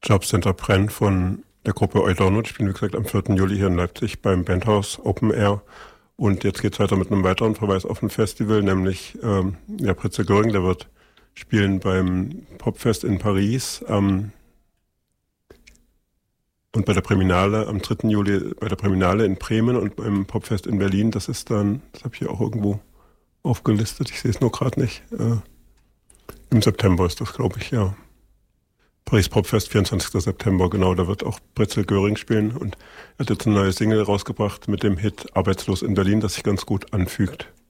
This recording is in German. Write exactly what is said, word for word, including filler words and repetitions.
Jobcenter Brenn von der Gruppe Eudorno. Die spielen, wie gesagt, am vierten Juli hier in Leipzig beim Bandhaus Open Air. Und jetzt geht es weiter mit einem weiteren Verweis auf ein Festival, nämlich ähm, ja, Pritzel Göring, der wird spielen beim Popfest in Paris ähm, und bei der Priminale am dritten Juli bei der Priminale in Bremen und beim Popfest in Berlin. Das ist dann, das habe ich hier auch irgendwo aufgelistet, ich sehe es nur gerade nicht. Äh, Im September ist das, glaube ich, ja. Paris Popfest, vierundzwanzigster September, genau, da wird auch Pritzel Göring spielen und er hat jetzt eine neue Single rausgebracht mit dem Hit Arbeitslos in Berlin, das sich ganz gut anfügt.